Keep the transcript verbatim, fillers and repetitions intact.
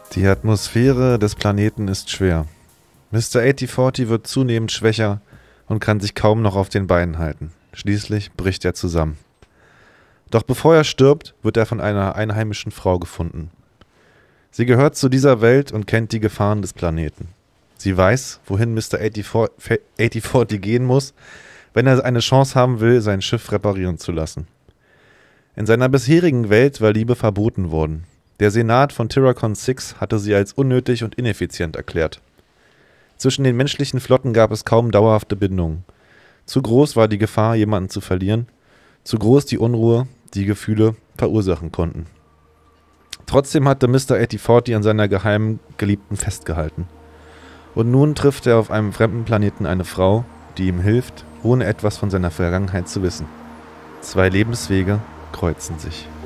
Die Atmosphäre des Planeten ist schwer. Mister achtzig wird zunehmend schwächer und kann sich kaum noch auf den Beinen halten. Schließlich bricht er zusammen. Doch bevor er stirbt, wird er von einer einheimischen Frau gefunden. Sie gehört zu dieser Welt und kennt die Gefahren des Planeten. Sie weiß, wohin Mister achtzig gehen muss, wenn er eine Chance haben will, sein Schiff reparieren zu lassen. In seiner bisherigen Welt war Liebe verboten worden. Der Senat von Tyracon sechs hatte sie als unnötig und ineffizient erklärt. Zwischen den menschlichen Flotten gab es kaum dauerhafte Bindungen. Zu groß war die Gefahr, jemanden zu verlieren, zu groß die Unruhe, die Gefühle verursachen konnten. Trotzdem hatte Mister achtzig an seiner geheimen Geliebten festgehalten. Und nun trifft er auf einem fremden Planeten eine Frau, die ihm hilft, ohne etwas von seiner Vergangenheit zu wissen. Zwei Lebenswege kreuzen sich.